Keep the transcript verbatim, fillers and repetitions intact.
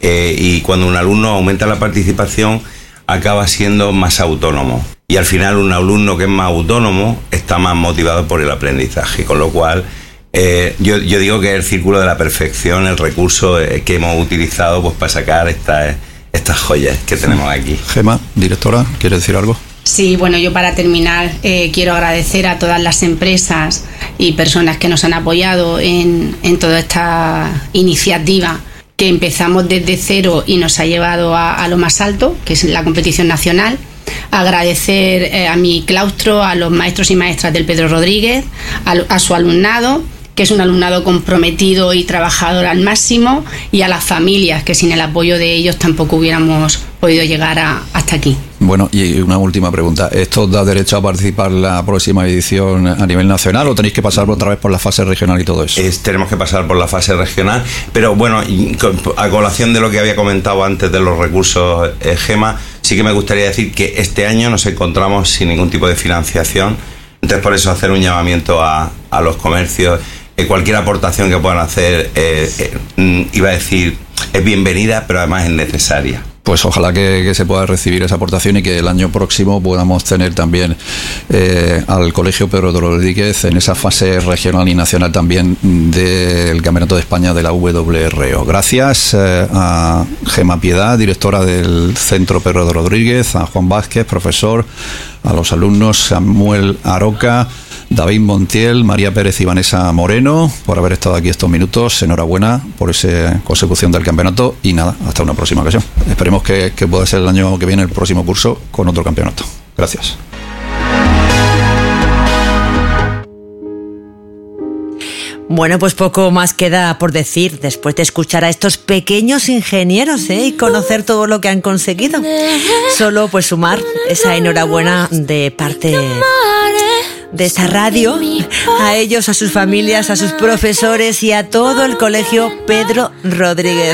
eh, y cuando un alumno aumenta la participación acaba siendo más autónomo. Y al final un alumno que es más autónomo está más motivado por el aprendizaje, con lo cual eh, yo, yo digo que es el círculo de la perfección, el recurso eh, que hemos utilizado pues para sacar estas, estas joyas que tenemos aquí. Gemma, directora, ¿quiere decir algo? Sí, bueno, yo para terminar eh, quiero agradecer a todas las empresas y personas que nos han apoyado en, en toda esta iniciativa que empezamos desde cero y nos ha llevado a, a lo más alto, que es la competición nacional. Agradecer eh, a mi claustro, a los maestros y maestras del Pedro Rodríguez, a, a su alumnado, que es un alumnado comprometido y trabajador al máximo, y a las familias, que sin el apoyo de ellos tampoco hubiéramos podido llegar a, hasta aquí. Bueno, y una última pregunta. ¿Esto da derecho a participar en la próxima edición a nivel nacional o tenéis que pasar otra vez por la fase regional y todo eso? Es, tenemos que pasar por la fase regional, pero bueno, a colación de lo que había comentado antes de los recursos, eh, Gemma, sí que me gustaría decir que este año nos encontramos sin ningún tipo de financiación, entonces por eso hacer un llamamiento a, a los comercios. Eh, cualquier aportación que puedan hacer, eh, eh, iba a decir, es bienvenida, pero además es necesaria. Pues ojalá que, que se pueda recibir esa aportación y que el año próximo podamos tener también eh, al Colegio Pedro Rodríguez en esa fase regional y nacional también del Campeonato de España de la W R O. Gracias eh, a Gemma Piedad, directora del Centro Pedro Rodríguez, a Juan Vázquez, profesor, a los alumnos Samuel Aroca, David Montiel, María Pérez y Vanessa Moreno, por haber estado aquí estos minutos. Enhorabuena por esa consecución del campeonato y nada, hasta una próxima ocasión. Esperemos que, que pueda ser el año que viene, el próximo curso, con otro campeonato. Gracias. Bueno, pues poco más queda por decir después de escuchar a estos pequeños ingenieros, ¿eh? Y conocer todo lo que han conseguido. Solo pues sumar esa enhorabuena de parte de esta radio, a ellos, a sus familias, a sus profesores y a todo el Colegio Pedro Rodríguez.